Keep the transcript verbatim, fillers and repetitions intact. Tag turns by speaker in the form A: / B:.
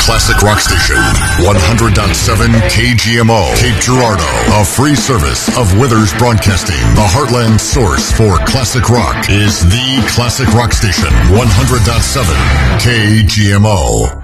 A: classic rock station. one hundred point seven K G M O, Cape Girardeau. A free service of Withers Broadcasting. The heartland source for classic rock is the classic rock station. one hundred point seven K G M O.